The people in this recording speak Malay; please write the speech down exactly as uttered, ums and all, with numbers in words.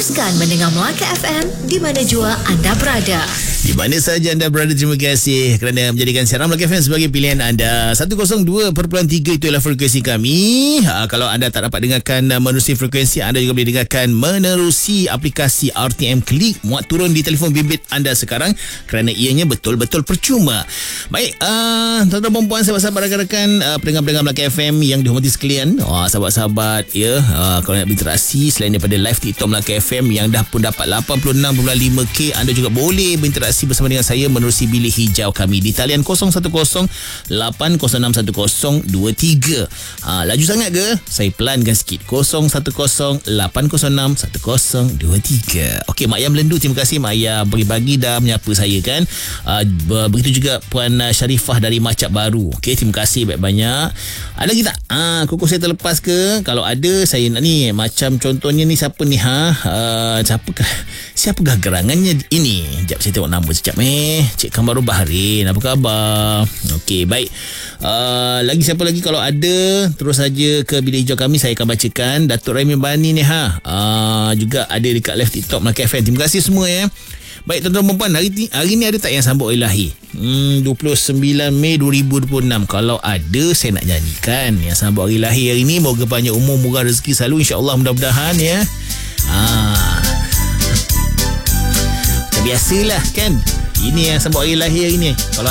Teruskan mendengar Melaka F M di mana jua anda berada. Di mana saja anda berada, terima kasih kerana menjadikan siaran Melaka F M sebagai pilihan anda. seratus dua perpuluhan tiga itu adalah frekuensi kami. Ha, kalau anda tak dapat dengarkan menerusi frekuensi, anda juga boleh dengarkan menerusi aplikasi R T M Klik, muat turun di telefon bimbit anda sekarang kerana ianya betul-betul percuma. Baik, uh, tuan-tuan dan puan, sahabat-sahabat, rakan-rakan, uh, pendengar-pendengar Melaka F M yang dihormati sekalian, uh, sahabat-sahabat ya, uh, kalau nak berinteraksi selain daripada live TikTok Melaka F M yang dah pun dapat lapan puluh enam perpuluhan lima K, anda juga boleh berinteraksi bersama dengan saya menerusi bilik hijau kami di talian kosong satu kosong lapan kosong enam satu kosong dua tiga. Ha, laju sangat ke? Saya pelankan sikit. kosong satu kosong lapan kosong enam satu kosong dua tiga. Okey, Mak Ayam Melendu, terima kasih Mak Ayam bagi-bagi dah menyapa saya kan. Uh, begitu juga Puan Syarifah dari Macap Baru. Okey, terima kasih banyak-banyak. Ada lagi tak? Ah, ha, koko saya terlepas ke? Kalau ada, saya nak ni macam contohnya ni siapa ni ha? Uh, siapa siapakah gerangannya ini? Sekejap saya tengok nama sekejap eh. Cik Kamaru Bahrin, apa khabar? Okey, baik. Uh, lagi siapa lagi? Kalau ada, terus saja ke bilik hijau kami, saya akan bacakan. Datuk Raimi Bani ni ha. Uh, juga ada dekat live TikTok Melaka F M. Terima kasih semua ya. Baik tuan-tuan dan puan, hari, hari ni ada tak yang sambut ilahi? Hmm, dua puluh sembilan Mei dua ribu dua puluh enam. Kalau ada, saya nak nyanyikan yang sambut hari lahir hari ni. Moga panjang umur, murah rezeki selalu, insya-Allah, mudah-mudahan ya. Ah. Macam biasalah kan. Ini yang sambut hari lahir hari ni. Kalau